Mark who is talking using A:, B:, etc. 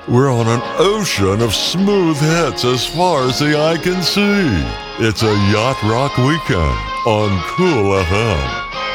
A: We're on an ocean of smooth hits as far as the eye can see. It's a yacht rock weekend on Cool FM.